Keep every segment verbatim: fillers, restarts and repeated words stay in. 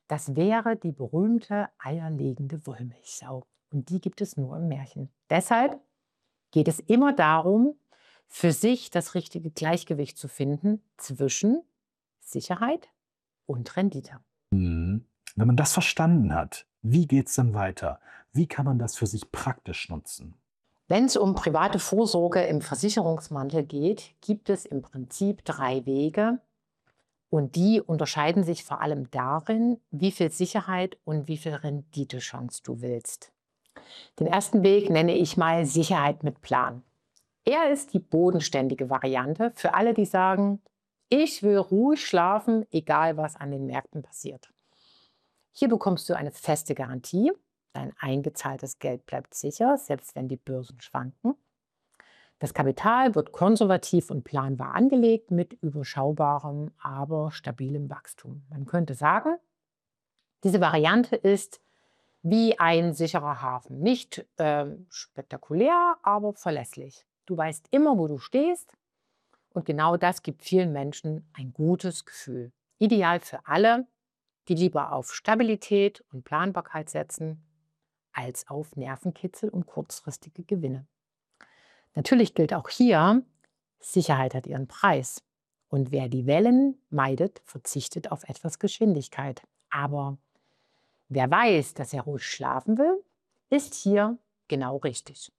Das wäre die berühmte eierlegende Wollmilchsau. Und die gibt es nur im Märchen. Deshalb geht es immer darum, für sich das richtige Gleichgewicht zu finden zwischen Sicherheit und Rendite. Mhm. Wenn man das verstanden hat, wie geht's dann weiter? Wie kann man das für sich praktisch nutzen? Wenn es um private Vorsorge im Versicherungsmantel geht, gibt es im Prinzip drei Wege. Und die unterscheiden sich vor allem darin, wie viel Sicherheit und wie viel Renditechance du willst. Den ersten Weg nenne ich mal Sicherheit mit Plan. Er ist die bodenständige Variante für alle, die sagen, ich will ruhig schlafen, egal was an den Märkten passiert. Hier bekommst du eine feste Garantie. Dein eingezahltes Geld bleibt sicher, selbst wenn die Börsen schwanken. Das Kapital wird konservativ und planbar angelegt mit überschaubarem, aber stabilem Wachstum. Man könnte sagen, diese Variante ist wie ein sicherer Hafen. Nicht ähm, spektakulär, aber verlässlich. Du weißt immer, wo du stehst, und genau das gibt vielen Menschen ein gutes Gefühl. Ideal für alle, die lieber auf Stabilität und Planbarkeit setzen, als auf Nervenkitzel und kurzfristige Gewinne. Natürlich gilt auch hier, Sicherheit hat ihren Preis. Und wer die Wellen meidet, verzichtet auf etwas Geschwindigkeit. Aber wer weiß, dass er ruhig schlafen will, ist hier genau richtig.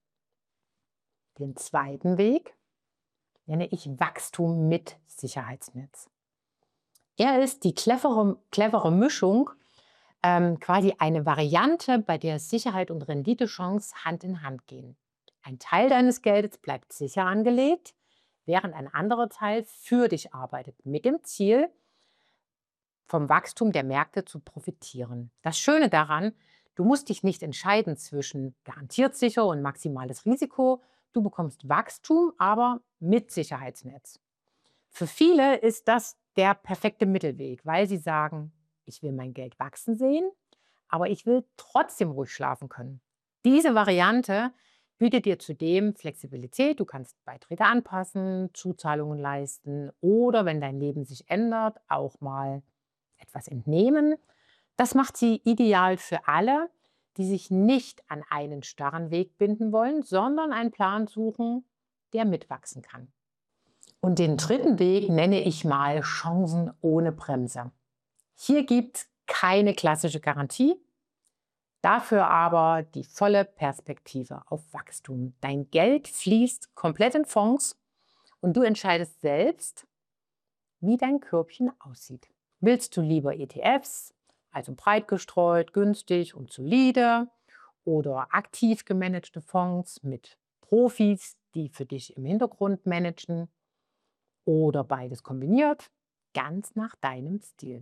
Den zweiten Weg nenne ich Wachstum mit Sicherheitsnetz. Er ist die clevere, clevere Mischung, ähm, quasi eine Variante, bei der Sicherheit und Renditechance Hand in Hand gehen. Ein Teil deines Geldes bleibt sicher angelegt, während ein anderer Teil für dich arbeitet, mit dem Ziel, vom Wachstum der Märkte zu profitieren. Das Schöne daran, du musst dich nicht entscheiden zwischen garantiert sicher und maximales Risiko. Du bekommst Wachstum, aber mit Sicherheitsnetz. Für viele ist das der perfekte Mittelweg, weil sie sagen, ich will mein Geld wachsen sehen, aber ich will trotzdem ruhig schlafen können. Diese Variante bietet dir zudem Flexibilität. Du kannst Beiträge anpassen, Zuzahlungen leisten oder, wenn dein Leben sich ändert, auch mal etwas entnehmen. Das macht sie ideal für alle, die sich nicht an einen starren Weg binden wollen, sondern einen Plan suchen, der mitwachsen kann. Und den dritten Weg nenne ich mal Chancen ohne Bremse. Hier gibt es keine klassische Garantie, dafür aber die volle Perspektive auf Wachstum. Dein Geld fließt komplett in Fonds und du entscheidest selbst, wie dein Körbchen aussieht. Willst du lieber E T Fs, also breit gestreut, günstig und solide, oder aktiv gemanagte Fonds mit Profis, die für dich im Hintergrund managen, oder beides kombiniert, ganz nach deinem Stil.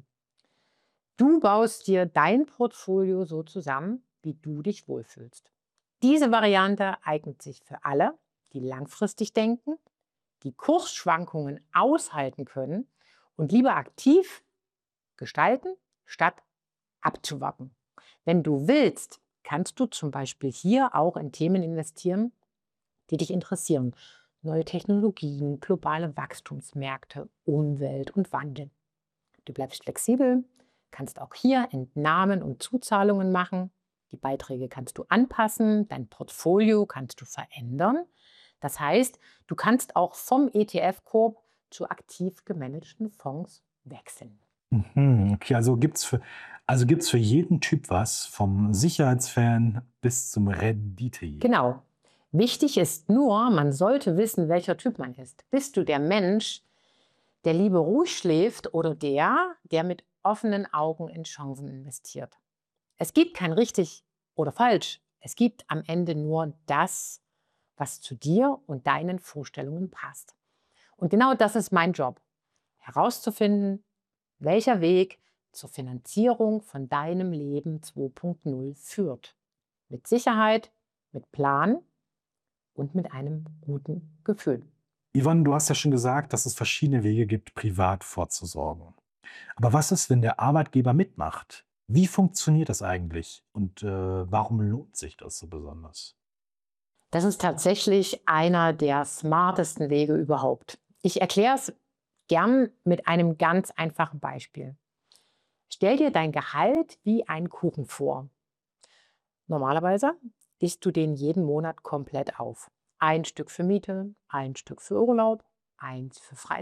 Du baust dir dein Portfolio so zusammen, wie du dich wohlfühlst. Diese Variante eignet sich für alle, die langfristig denken, die Kursschwankungen aushalten können und lieber aktiv gestalten, statt abzuwarten. Wenn du willst, kannst du zum Beispiel hier auch in Themen investieren, die dich interessieren. Neue Technologien, globale Wachstumsmärkte, Umwelt und Wandel. Du bleibst flexibel, kannst auch hier Entnahmen und Zuzahlungen machen. Die Beiträge kannst du anpassen, dein Portfolio kannst du verändern. Das heißt, du kannst auch vom E T F-Korb zu aktiv gemanagten Fonds wechseln. Mhm, okay, also gibt's für also gibt's für jeden Typ was, vom Sicherheitsfan bis zum Renditejäger. Genau. Wichtig ist nur, man sollte wissen, welcher Typ man ist. Bist du der Mensch, der lieber ruhig schläft, oder der, der mit offenen Augen in Chancen investiert? Es gibt kein richtig oder falsch. Es gibt am Ende nur das, was zu dir und deinen Vorstellungen passt. Und genau das ist mein Job, herauszufinden, welcher Weg zur Finanzierung von deinem Leben zwei Punkt null führt. Mit Sicherheit, mit Plan und mit einem guten Gefühl. Yvonne, du hast ja schon gesagt, dass es verschiedene Wege gibt, privat vorzusorgen. Aber was ist, wenn der Arbeitgeber mitmacht? Wie funktioniert das eigentlich und, äh, warum lohnt sich das so besonders? Das ist tatsächlich einer der smartesten Wege überhaupt. Ich erkläre es gern mit einem ganz einfachen Beispiel. Stell dir dein Gehalt wie einen Kuchen vor. Normalerweise isst du den jeden Monat komplett auf. Ein Stück für Miete, ein Stück für Urlaub, eins für Freizeit.